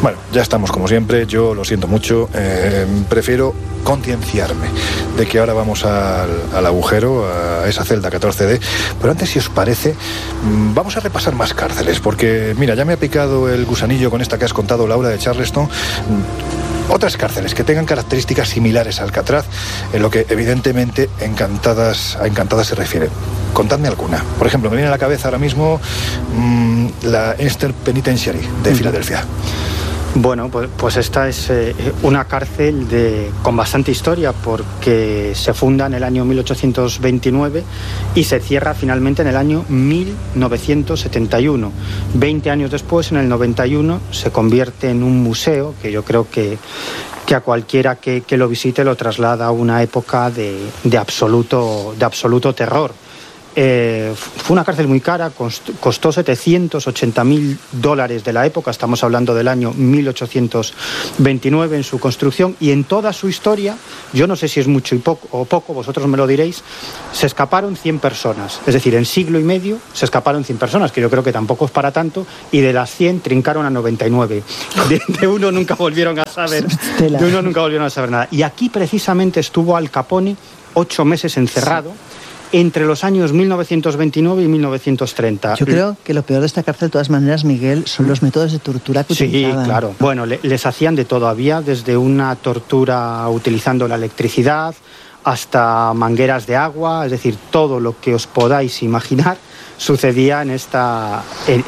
Bueno, ya estamos como siempre, yo lo siento mucho, prefiero concienciarme de que ahora vamos al agujero, a esa celda 14D, pero antes, si os parece, vamos a repasar más cárceles, porque mira, ya me ha picado el gusanillo con esta que has contado, Laura, de Charleston. Otras cárceles que tengan características similares a Alcatraz, en lo que evidentemente a Encantadas se refiere. Contadme alguna. Por ejemplo, me viene a la cabeza ahora mismo la Eastern Penitentiary de Filadelfia. Bueno, pues esta es una cárcel con bastante historia, porque se funda en el año 1829 y se cierra finalmente en el año 1971. 20 años después, en el 91, se convierte en un museo que yo creo que a cualquiera que lo visite lo traslada a una época de absoluto terror. Fue una cárcel muy cara, costó $780.000 de la época, estamos hablando del año 1829 en su construcción, y en toda su historia, yo no sé si es mucho o poco, vosotros me lo diréis, se escaparon 100 personas, es decir, en siglo y medio se escaparon 100 personas, que yo creo que tampoco es para tanto, y de las 100 trincaron a 99, de uno nunca volvieron a saber nada, y aquí precisamente estuvo Al Capone 8 meses encerrado, entre los años 1929 y 1930. Yo creo que lo peor de esta cárcel, de todas maneras, Miguel, son los métodos de tortura que utilizaban. Sí, claro. Bueno, les hacían de todo. Había desde una tortura utilizando la electricidad hasta mangueras de agua, es decir, todo lo que os podáis imaginar sucedía en esta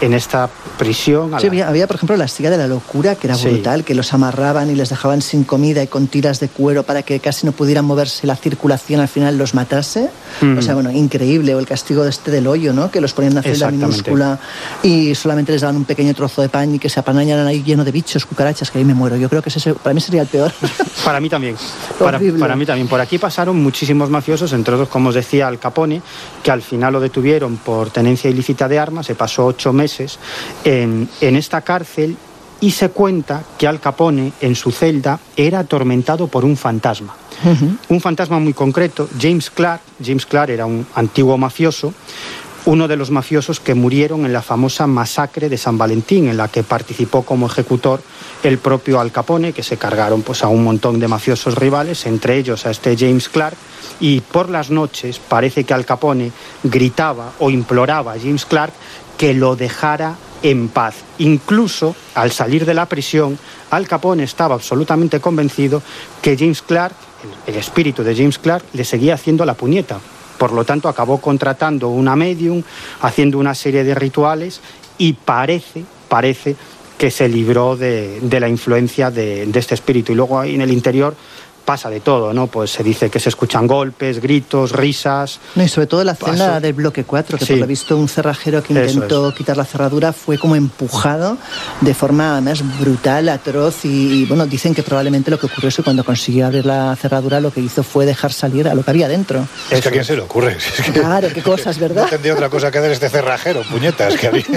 prisión. Sí, había, por ejemplo, la silla de la locura, que era brutal, que los amarraban y les dejaban sin comida y con tiras de cuero para que casi no pudieran moverse, la circulación al final los matase. O sea, bueno, increíble. O el castigo del hoyo, ¿no? Que los ponían en una celda minúscula y solamente les daban un pequeño trozo de pan y que se apanañaran ahí lleno de bichos, cucarachas, que ahí me muero. Yo creo que ese para mí sería el peor. Para mí también. Para mí también. Por aquí pasaron muchísimos mafiosos, entre otros, como os decía, Al Capone, que al final lo detuvieron por tenencia ilícita de armas. Se pasó 8 meses en esta cárcel y se cuenta que Al Capone en su celda era atormentado por un fantasma. Un fantasma muy concreto, James Clark. James Clark era un antiguo mafioso, uno de los mafiosos que murieron en la famosa masacre de San Valentín, en la que participó como ejecutor el propio Al Capone, que se cargaron pues a un montón de mafiosos rivales, entre ellos a este James Clark, y por las noches parece que Al Capone gritaba o imploraba a James Clark que lo dejara en paz. Incluso al salir de la prisión, Al Capone estaba absolutamente convencido que James Clark, el espíritu de James Clark, le seguía haciendo la puñeta. Por lo tanto, acabó contratando una medium, haciendo una serie de rituales y parece que se libró de la influencia de este espíritu. Y luego ahí en el interior pasa de todo, ¿no? Pues se dice que se escuchan golpes, gritos, risas. No, y sobre todo la celda del bloque 4, que por lo visto un cerrajero que intentó quitar la cerradura fue como empujado de forma más brutal, atroz, y bueno, dicen que probablemente lo que ocurrió es que cuando consiguió abrir la cerradura lo que hizo fue dejar salir a lo que había dentro. Es que a quién se le ocurre. Es que claro, qué cosas, ¿verdad? No tendría otra cosa que hacer este cerrajero, puñetas que había.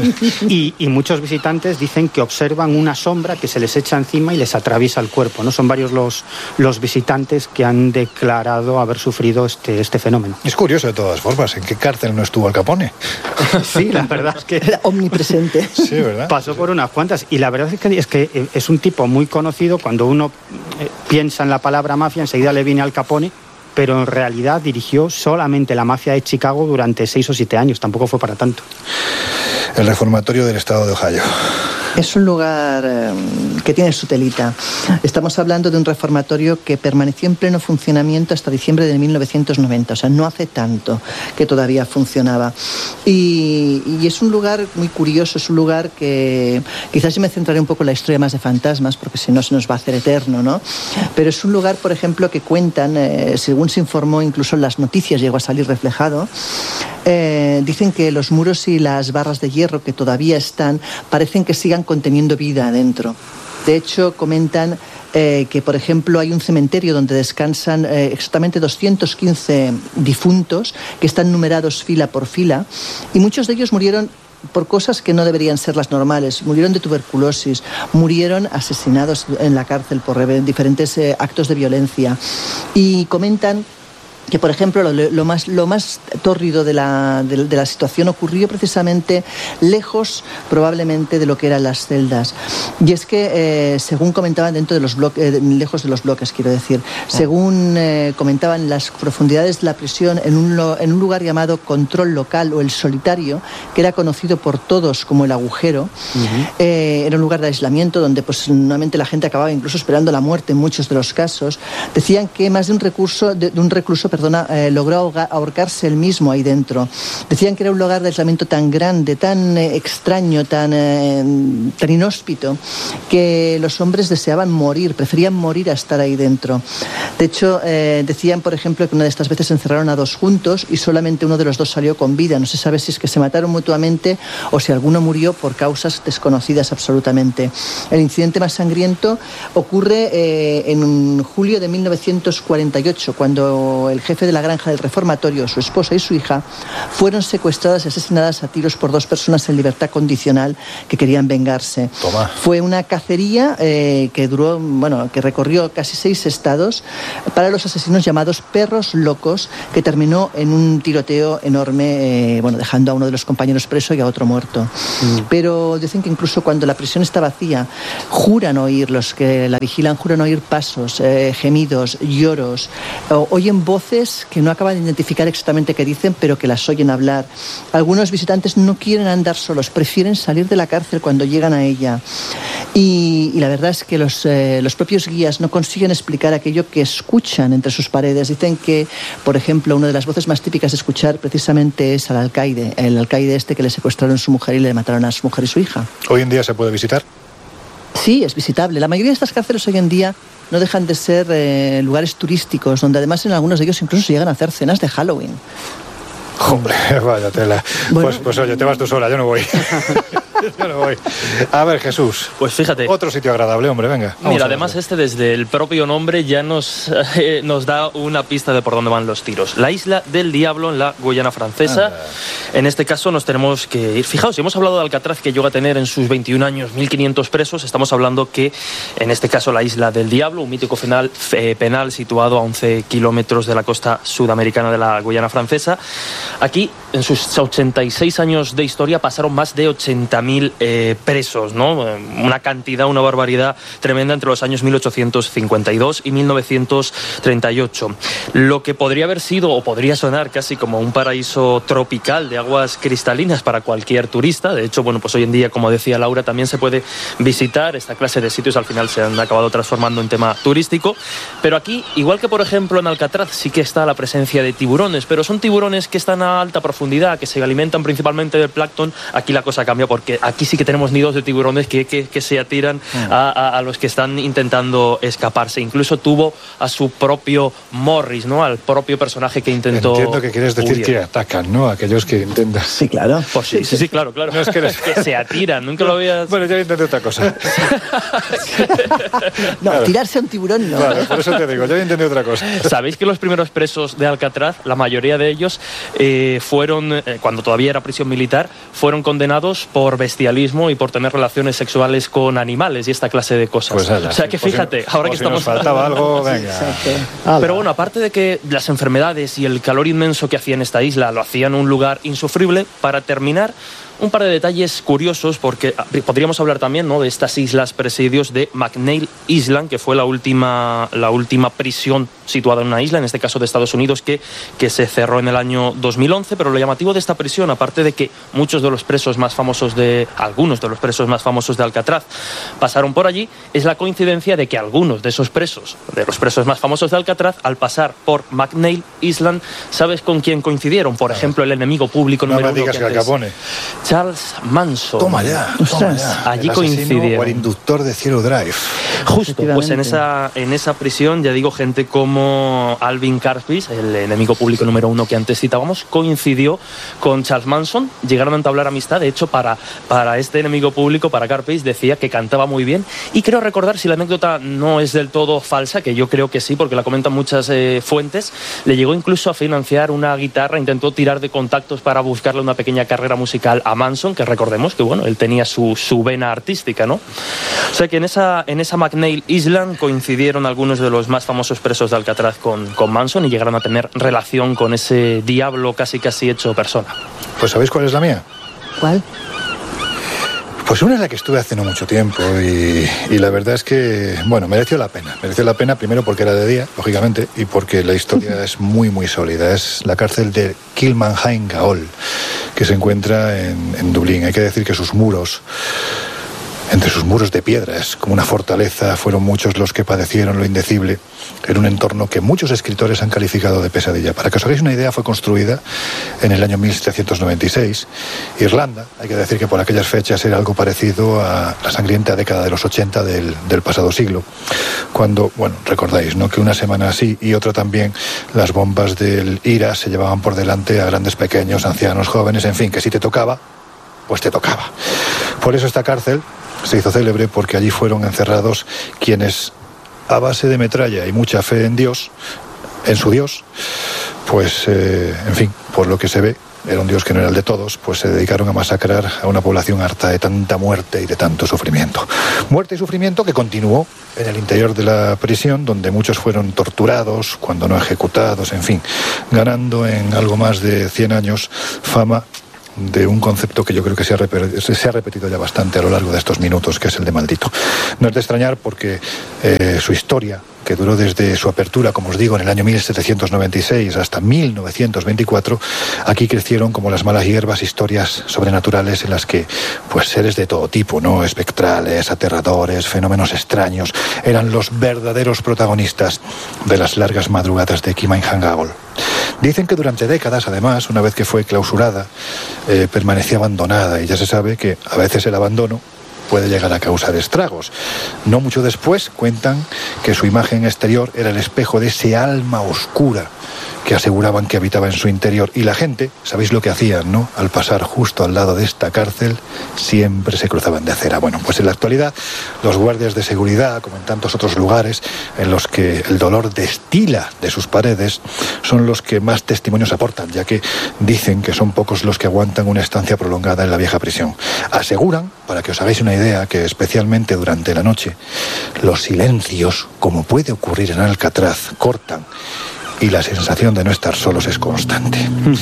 Y muchos visitantes dicen que observan una sombra que se les echa encima y les atraviesa el cuerpo, ¿no? Son varios los visitantes que han declarado haber sufrido este fenómeno. Es curioso de todas formas, ¿en qué cárcel no estuvo Al Capone? Sí, la verdad es que era omnipresente. Sí, ¿verdad? Pasó por unas cuantas, y la verdad es que es un tipo muy conocido. Cuando uno piensa en la palabra mafia, enseguida le viene Al Capone, pero en realidad dirigió solamente la mafia de Chicago durante 6 o 7 años, tampoco fue para tanto. El reformatorio del estado de Ohio. Es un lugar que tiene su telita. Estamos hablando de un reformatorio que permaneció en pleno funcionamiento hasta diciembre de 1990, o sea, no hace tanto que todavía funcionaba. Y es un lugar muy curioso, es un lugar que quizás yo me centraré un poco en la historia más de fantasmas, porque si no se nos va a hacer eterno, ¿no? Pero es un lugar, por ejemplo, que cuentan, según se informó, incluso en las noticias llegó a salir reflejado, dicen que los muros y las barras de hierro que todavía están parecen que sigan conteniendo vida adentro. De hecho, comentan que, por ejemplo, hay un cementerio donde descansan exactamente 215 difuntos que están numerados fila por fila, y muchos de ellos murieron por cosas que no deberían ser las normales. Murieron de tuberculosis, murieron asesinados en la cárcel por diferentes actos de violencia. Y comentan que, por ejemplo, lo más tórrido de la situación ocurrió precisamente lejos, probablemente, de lo que eran las celdas. Y es que, según comentaban dentro de los bloques, lejos de los bloques, quiero decir, según comentaban, las profundidades de la prisión, en un lugar llamado Control Local o El Solitario, que era conocido por todos como el agujero, era un lugar de aislamiento donde, pues, normalmente la gente acababa incluso esperando la muerte en muchos de los casos. Decían que más de un recluso logró ahorcarse él mismo ahí dentro. Decían que era un lugar de aislamiento tan grande, tan extraño, tan inhóspito, que los hombres deseaban morir, preferían morir a estar ahí dentro. De hecho, decían, por ejemplo, que una de estas veces se encerraron a dos juntos y solamente uno de los dos salió con vida. No se sabe si es que se mataron mutuamente o si alguno murió por causas desconocidas absolutamente. El incidente más sangriento ocurre en julio de 1948, cuando el jefe de la granja del reformatorio, su esposa y su hija fueron secuestradas y asesinadas a tiros por dos personas en libertad condicional que querían vengarse. Toma. Fue una cacería que recorrió casi 6 estados para los asesinos llamados perros locos, que terminó en un tiroteo enorme, dejando a uno de los compañeros preso y a otro muerto. Pero dicen que incluso cuando la prisión está vacía, juran oír, los que la vigilan, juran oír pasos, gemidos, lloros, oyen voces que no acaban de identificar exactamente qué dicen, pero que las oyen hablar. Algunos visitantes no quieren andar solos, prefieren salir de la cárcel cuando llegan a ella. Y la verdad es que los propios guías no consiguen explicar aquello que escuchan entre sus paredes. Dicen que, por ejemplo, una de las voces más típicas de escuchar precisamente es al alcaide, el alcaide este que le secuestraron a su mujer y le mataron a su mujer y su hija. ¿Hoy en día se puede visitar? Sí, es visitable. La mayoría de estas cárceles hoy en día no dejan de ser lugares turísticos, donde además en algunos de ellos incluso se llegan a hacer cenas de Halloween. Hombre, vaya tela. Bueno, pues oye, te vas tú sola, yo no voy. Yo no voy. A ver, Jesús. Pues fíjate. Otro sitio agradable, hombre, venga. Mira, además desde el propio nombre ya nos da una pista de por dónde van los tiros. La Isla del Diablo, en la Guyana Francesa. En este caso nos tenemos que ir. Fijaos, si hemos hablado de Alcatraz, que llegó a tener en sus 21 años 1.500 presos, estamos hablando que, en este caso, la Isla del Diablo, un mítico penal situado a 11 kilómetros de la costa sudamericana de la Guyana Francesa. Aquí, en sus 86 años de historia, pasaron más de 80.000 presos, ¿no? Una cantidad, una barbaridad tremenda entre los años 1852 y 1938. Lo que podría haber sido, o podría sonar casi como un paraíso tropical de aguas cristalinas para cualquier turista. De hecho, pues hoy en día, como decía Laura, también se puede visitar. Esta clase de sitios al final se han acabado transformando en tema turístico. Pero aquí, igual que por ejemplo en Alcatraz, sí que está la presencia de tiburones, pero son tiburones que están a alta profundidad, que se alimentan principalmente del plancton. Aquí la cosa cambia porque aquí sí que tenemos nidos de tiburones que se atiran a los que están intentando escaparse. Incluso tuvo a su propio Morris, ¿no? Al propio personaje que intentó. Entiendo que quieres decir que atacan, ¿no? Aquellos que intentan. Sí, claro. Pues sí, claro. No es que se atiran, nunca lo habías. Bueno, yo intenté otra cosa. No, claro. Tirarse a un tiburón no. Claro, por eso te digo, yo intenté otra cosa. ¿Sabéis que los primeros presos de Alcatraz, la mayoría de ellos fueron, cuando todavía era prisión militar, fueron condenados por bestialismo y por tener relaciones sexuales con animales y esta clase de cosas? Pues ala, o sea que fíjate, ahora que estamos... Nos faltaba algo, venga. Pero bueno, aparte de que las enfermedades y el calor inmenso que hacía en esta isla lo hacían un lugar insufrible, para terminar, un par de detalles curiosos, porque podríamos hablar también, ¿no?, de estas islas presidios de McNeil Island, que fue la última prisión situada en una isla, en este caso de Estados Unidos, que se cerró en el año 2011. Pero lo llamativo de esta prisión, aparte de que algunos de los presos más famosos de Alcatraz pasaron por allí, es la coincidencia de que algunos de los presos más famosos de Alcatraz, al pasar por McNeil Island, ¿sabes con quién coincidieron? Por ejemplo, el enemigo público número uno. No me digas que Al Capone. Charles Manson. Toma ya. Allí coincidieron. O el inductor de Zero Drive. Justo, pues en esa prisión, ya digo, gente como Alvin Karpis, el enemigo público número uno que antes citábamos, coincidió con Charles Manson, llegaron a entablar amistad. De hecho, para este enemigo público, para Karpis, decía que cantaba muy bien, y creo recordar, si la anécdota no es del todo falsa, que yo creo que sí, porque la comentan muchas fuentes, le llegó incluso a financiar una guitarra, intentó tirar de contactos para buscarle una pequeña carrera musical a a Manson, que recordemos que, bueno, él tenía su vena artística, ¿no? O sea que en esa McNeil Island coincidieron algunos de los más famosos presos de Alcatraz con Manson y llegaron a tener relación con ese diablo casi hecho persona. Pues ¿sabéis cuál es la mía? ¿Cuál? Pues una es la que estuve hace no mucho tiempo y la verdad es que, bueno, mereció la pena. Mereció la pena primero porque era de día, lógicamente, y porque la historia es muy, muy sólida. Es la cárcel de Kilmainham Gaol, que se encuentra en Dublín. Hay que decir que sus muros, entre sus muros de piedra, es como una fortaleza. Fueron muchos los que padecieron lo indecible en un entorno que muchos escritores han calificado de pesadilla. Para que os hagáis una idea, fue construida en el año 1796. Irlanda, hay que decir que por aquellas fechas era algo parecido a la sangrienta década de los 80 del pasado siglo, cuando, bueno, recordáis, ¿no?, que una semana así y otra también las bombas del IRA se llevaban por delante a grandes, pequeños, ancianos, jóvenes, en fin, que si te tocaba, pues te tocaba. Por eso esta cárcel se hizo célebre, porque allí fueron encerrados quienes, a base de metralla y mucha fe en Dios, en su Dios, pues, en fin, por lo que se ve, era un Dios que no era el de todos, pues se dedicaron a masacrar a una población harta de tanta muerte y de tanto sufrimiento. Muerte y sufrimiento que continuó en el interior de la prisión, donde muchos fueron torturados, cuando no ejecutados, en fin, ganando en algo más de 100 años fama de un concepto que yo creo que se ha repetido ya bastante a lo largo de estos minutos, que es el de maldito. No es de extrañar porque su historia, que duró desde su apertura, como os digo, en el año 1796 hasta 1924, aquí crecieron como las malas hierbas historias sobrenaturales en las que, pues, seres de todo tipo, ¿no?, espectrales, aterradores, fenómenos extraños, eran los verdaderos protagonistas de las largas madrugadas de Kilmainham Gaol. Dicen que durante décadas, además, una vez que fue clausurada, permanecía abandonada, y ya se sabe que a veces el abandono puede llegar a causar estragos. No mucho después cuentan que su imagen exterior era el espejo de ese alma oscura que aseguraban que habitaba en su interior. Y la gente, sabéis lo que hacían, ¿no?, al pasar justo al lado de esta cárcel, siempre se cruzaban de acera. Bueno, pues en la actualidad, los guardias de seguridad, como en tantos otros lugares en los que el dolor destila de sus paredes, son los que más testimonios aportan, ya que dicen que son pocos los que aguantan una estancia prolongada en la vieja prisión. Aseguran, para que os hagáis una idea, que especialmente durante la noche, los silencios, como puede ocurrir en Alcatraz, cortan, y la sensación de no estar solos es constante.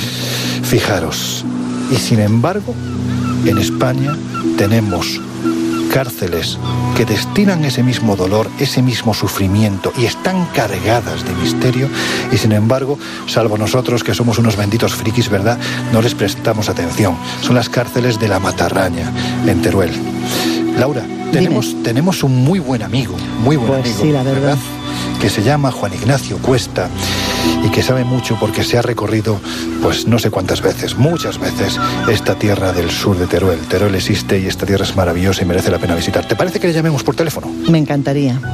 Fijaros, y sin embargo, en España tenemos cárceles que destilan ese mismo dolor, ese mismo sufrimiento, y están cargadas de misterio, y sin embargo, salvo nosotros, que somos unos benditos frikis, ¿verdad?, no les prestamos atención. Son las cárceles de la Matarraña, en Teruel. Laura, tenemos un muy buen amigo, sí, la verdad, que se llama Juan Ignacio Cuesta, y que sabe mucho porque se ha recorrido, pues no sé cuántas veces, muchas veces, esta tierra del sur de Teruel. Teruel existe y esta tierra es maravillosa y merece la pena visitar. ¿Te parece que le llamemos por teléfono? Me encantaría.